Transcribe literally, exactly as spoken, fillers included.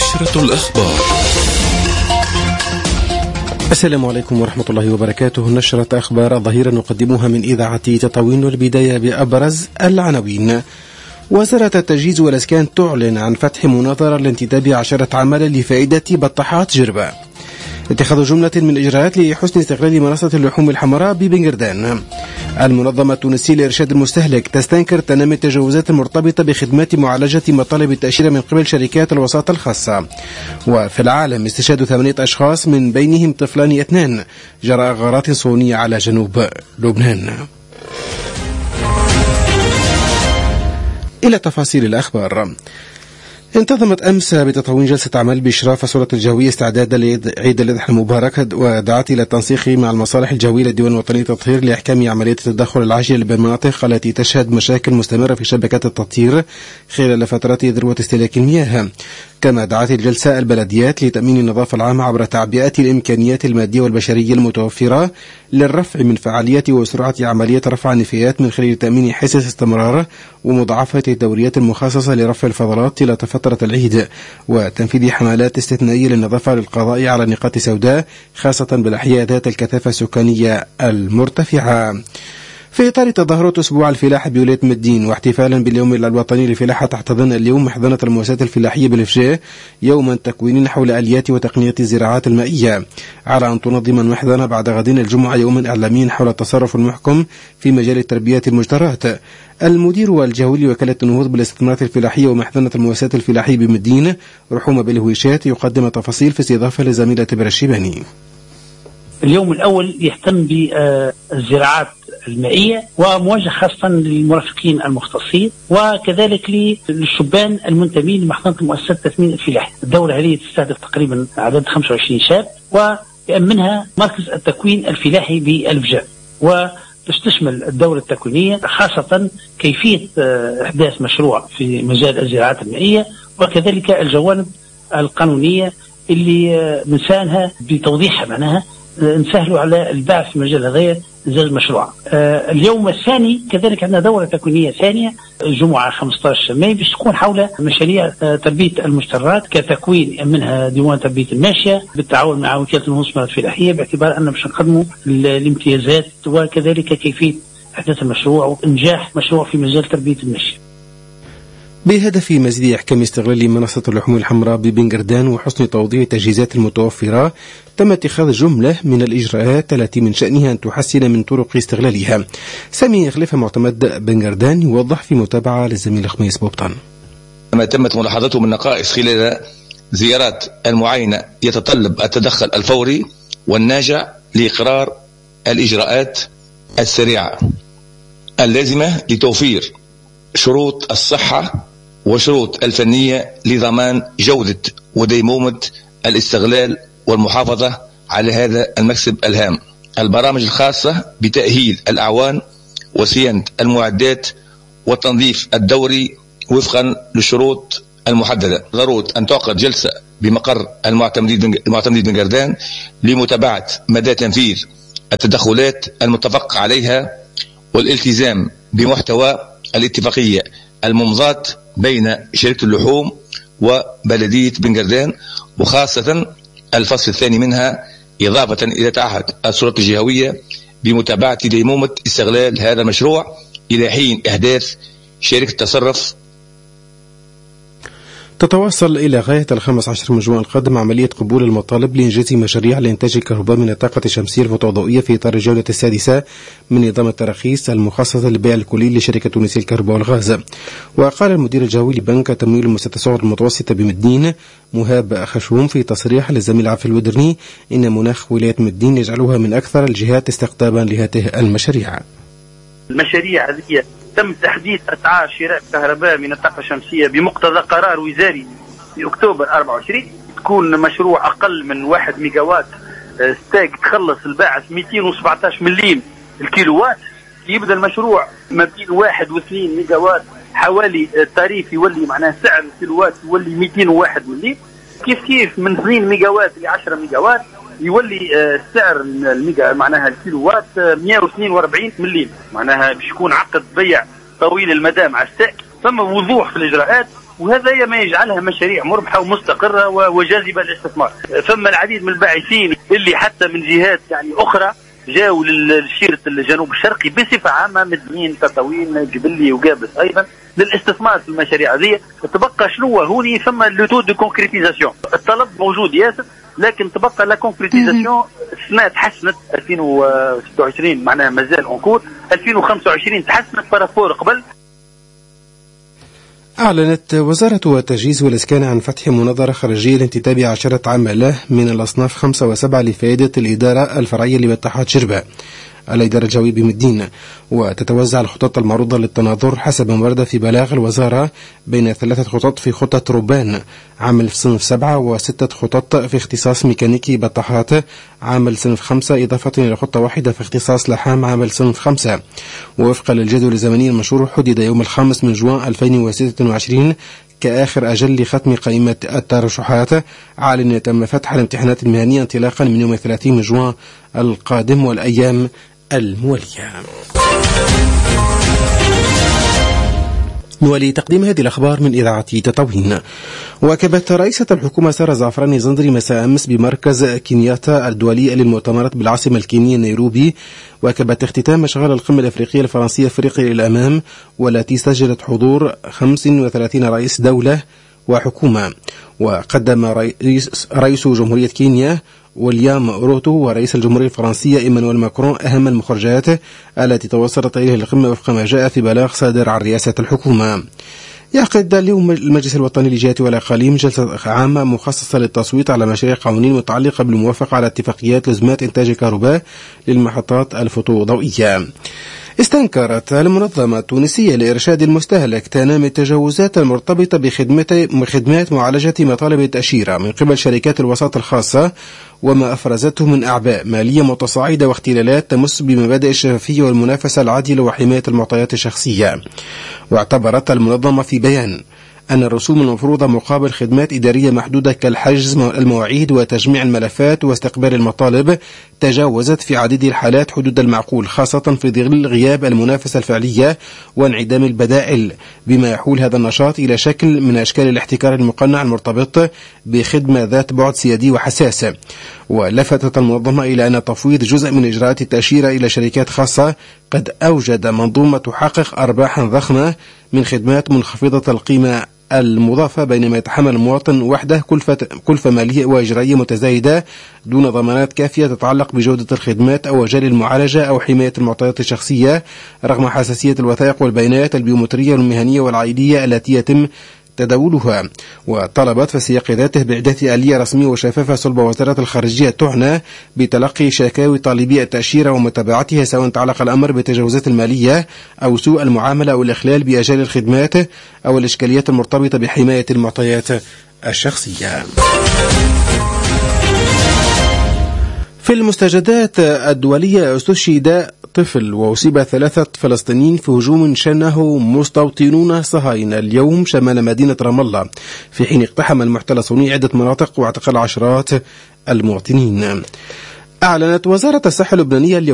نشرة الأخبار. السلام عليكم ورحمة الله وبركاته. نشرة أخبار ظهيرة نقدمها من إذاعة تطاوين، والبداية بأبرز العناوين. وزارة التجهيز والإسكان تعلن عن فتح مناظرة لانتداب عشرة عمل لفائدة بطاحات جربة. اتخاذ جملة من إجراءات لحسن استغلال منصة اللحوم الحمراء ببنغردان. المنظمة التونسية لإرشاد المستهلك تستنكر تنامي التجاوزات المرتبطة بخدمات معالجة مطالب التأشيرة من قبل شركات الوساطة الخاصة. وفي العالم استشهاد ثمانية أشخاص من بينهم طفلان اثنان جراء غارات صهيونية على جنوب لبنان. إلى تفاصيل الأخبار. انتظمت أمس بتطاوين جلسة عمل بإشراف السلطة الجوية استعدادا لعيد الأضحى المبارك، ودعت إلى التنسيق مع المصالح الجوية للديوان الوطني للتطهير لإحكام عملية التدخل العاجل بالمناطق التي تشهد مشاكل مستمرة في شبكات التطهير خلال فترات ذروة استهلاك المياه. كما دعت الجلسة البلديات لتأمين النظافة العامة عبر تعبئة الإمكانيات المادية والبشرية المتوفرة للرفع من فعالية وسرعة عملية رفع النفايات من خلال تأمين حصص استمرار ومضاعفة الدوريات المخصصة لرفع الفضلات طيلة فترة العيد، وتنفيذ حملات استثنائية للنظافة للقضاء على نقاط سوداء خاصة بالأحياء ذات الكثافة السكانية المرتفعة. في إطار تظاهرات أسبوع الفلاحة بولاية مدين واحتفالا باليوم الوطني للفلاحة، تحتضن اليوم محضنة المؤسسات الفلاحية بالفجاء يوما تكويني حول آليات وتقنيات الزراعات المائية، على أن تنظم المحضنة بعد غد الجمعة يوما إعلاميا حول التصرف المحكم في مجال التربية المجدرات. المدير والجهوي لوكالة النهوض بالاستثمارات الفلاحية ومحضنة المؤسسات الفلاحية بمدين رحوم بالهويشات يقدم تفاصيل في استضافة لزميلة برشيباني. اليوم الأول يهتم بالزراعات المائية وموجه خاصة للمرافقين المختصين وكذلك للشبان المنتمين لمحضنة مؤسسات تثمين الفلاحي. الدورة هذه تستهدف تقريبا عدد خمسة وعشرين شاب، ويأمنها مركز التكوين الفلاحي بالفجاء، وتشمل الدورة التكوينية خاصة كيفية إحداث مشروع في مجال الزراعات المائية، وكذلك الجوانب القانونية اللي نسانها بتوضيحها، معناها نسهلوا على الباع في مجال هذا زي المشروع. آه اليوم الثاني كذلك عندنا دورة تكوينية ثانية الجمعة خمسة عشر ماي باش تكون حول مشاريع آه تربية المجترات كتكوين منها ديوان تربية الماشية بالتعاون مع وكالة النهوض الفلاحية، باعتبار أن باش نقدموا الامتيازات وكذلك كيفية إحداث المشروع وإنجاح مشروع في مجال تربية الماشية. بهدف مزيد إحكام استغلال منصة اللحوم الحمراء ببنغردان وحسن توضيح التجهيزات المتوفرة، تم اتخاذ جملة من الإجراءات التي من شأنها أن تحسن من طرق استغلالها. سامي خليفة معتمد بنغردان يوضح في متابعة للزميل خميس بوبطان. ما تمت ملاحظته من نقائص خلال زيارات المعاينة يتطلب التدخل الفوري والناجع لإقرار الإجراءات السريعة اللازمة لتوفير شروط الصحة وشروط الفنية لضمان جودة وديمومة الاستغلال والمحافظة على هذا المكسب الهام. البرامج الخاصة بتأهيل الأعوان وصيانة المعدات والتنظيف الدوري وفقا للشروط المحددة. ضرورة أن تعقد جلسة بمقر المعتمدين بنغردان لمتابعة مدى تنفيذ التدخلات المتفق عليها والالتزام بمحتوى الاتفاقية الممضاة بين شركة اللحوم وبلدية بنغردان، وخاصة الفصل الثاني منها، إضافة إلى تعهد السلطة الجهوية بمتابعة ديمومة استغلال هذا المشروع إلى حين إحداث شركة تصرف. تتواصل إلى غاية الخامس عشر من جوان القادم عملية قبول المطالب لإنجاز مشاريع لإنتاج الكهرباء من الطاقة الشمسية الفوتوضوئية في إطار الجولة السادسة من نظام التراخيص المخصصة للبيع الكلي لشركة تونسية الكهرباء والغاز. وقال المدير الجوي لبنك تمويل المؤسسات الصغرى المتوسطة بمدين مهاب خشوم في تصريح للزميل عفل الودرني إن مناخ ولاية مدين يجعلها من أكثر الجهات استقطابا لهذه المشاريع. المشاريع هذه تم تحديد أسعار شراء كهرباء من الطاقة الشمسية بمقتضى قرار وزاري في أكتوبر أربعة وعشرين. تكون مشروع أقل من واحد ميجاوات ستاك تخلص الباعث مئتين وسبعة عشر مليم الكيلووات. يبدأ المشروع ما بين واحد واثنين ميجاوات حوالي التاريف يولي معناه سعر الكيلووات يولي مئتين وواحد مليم. كيف كيف من اثنين ميجاوات ل عشرة ميجاوات يولي السعر الميجا معناها الكيلووات مئة واثنين وأربعين مليم. معناها باش يكون عقد بيع طويل المدى مع الستاك. ثم وضوح في الإجراءات وهذا ما يجعلها مشاريع مربحة ومستقرة وجاذبة للاستثمار. ثم العديد من الباحثين اللي حتى من جهات يعني أخرى جاءوا للشيرة الجنوب الشرقي بصفة عامة مدنيين تطاوين جبلي وقابس أيضا للاستثمار في المشاريع هذه. تبقى شنو هوني ثم لوتو دو كونكريتيزاسيون، الطلب موجود ياسر لكن تبقى لا كونكريتيزاسيون. السنة تحسنت ألفين وستة وعشرين معناها مازال أنكور، ألفين وخمسة وعشرين تحسنت بارافور قبل. أعلنت وزارة التجهيز والإسكان عن فتح مناظرة خارجية لانتداب عشرة عمالة من الأصناف خمسة وسبعة لفائدة الإدارة الفرعية لاتحاد شربة الإدارة الجوية بمدينة، وتتوزع الخطط المعروضة للتناظر حسب ما ورد في بلاغ الوزارة بين ثلاثة خطط في خطة روبان عامل في صنف سبعة، وستة خطط في اختصاص ميكانيكي بطاحات عامل صنف خمسة، إضافة إلى خطة واحدة في اختصاص لحام عامل صنف خمسة. ووفقا للجدول الزمني المشهور حدد يوم الخامس من جوان ألفين وستة وعشرين كآخر أجل لختم قائمة الترشحات، على أن يتم فتح الامتحانات المهنية انطلاقا من يوم ثلاثين من جوان القادم والأيام الموالية. نولي تقديم هذه الأخبار من إذاعة تطاوين. واكبت رئيسة الحكومة سارة زعفراني زندري مساء أمس بمركز كينياتا الدولي للمؤتمرات بالعاصمة الكينية نيروبي، واكبت اختتام مشغل القمة الأفريقية الفرنسية أفريقيا للأمام، والتي سجلت حضور خمسة وثلاثين رئيس دولة وحكومة. وقدم رئيس, رئيس جمهورية كينيا ويليام روتو ورئيس الجمهورية الفرنسية إيمانويل ماكرون أهم المخرجات التي توصلت إليها القمة وفق ما جاء في بلاغ صادر عن رئاسة الحكومة. يعقد اليوم المجلس الوطني للجهات والأقاليم جلسة عامة مخصصة للتصويت على مشاريع قانونية متعلقة بالموافقة على اتفاقيات لزمات إنتاج الكهرباء للمحطات الفوتوضوئية. استنكرت المنظمة التونسية لإرشاد المستهلك تنامي التجاوزات المرتبطة بخدمات معالجة مطالب التأشيرة من قبل شركات الوساطة الخاصة، وما أفرزته من أعباء مالية متصاعدة واختلالات تمس بمبادئ الشفافية والمنافسة العادلة وحماية المعطيات الشخصية. واعتبرت المنظمة في بيان أن الرسوم المفروضة مقابل خدمات إدارية محدودة كالحجز المواعيد وتجميع الملفات واستقبال المطالب تجاوزت في عديد الحالات حدود المعقول، خاصة في ظل غياب المنافسة الفعلية وانعدام البدائل، بما يحول هذا النشاط إلى شكل من أشكال الاحتكار المقنع المرتبط بخدمة ذات بعد سيادي وحساسة. ولفتت المنظمة إلى أن تفويض جزء من إجراءات التأشيرة إلى شركات خاصة قد أوجد منظومة تحقق أرباحا ضخمة من خدمات منخفضة القيمة المضافة، بينما يتحمل المواطن وحده كلفة, كلفة مالية وإجرائية متزايدة دون ضمانات كافية تتعلق بجودة الخدمات أو أجال المعالجة أو حماية المعطيات الشخصية، رغم حساسية الوثائق والبيانات البيومترية والمهنية والعائلية التي يتم تداولها. وطلبت في سياق ذاته بإحداث آلية رسمية وشفافة صلب وزارة الخارجية تعنى بتلقي شكاوي طالبي التأشيرة ومتابعتها، سواء تعلق الأمر بالتجاوزات المالية أو سوء المعاملة أو الإخلال بأجال الخدمات أو الإشكاليات المرتبطة بحماية المعطيات الشخصية. في المستجدات الدولية استشهد طفل وأصيب ثلاثة فلسطينيين في هجوم شنه مستوطنون صهاينة اليوم شمال مدينة رام الله، في حين اقتحم المحتل الصهيوني عدة مناطق واعتقل عشرات المواطنين. أعلنت وزارة الصحة اللبنانية اليوم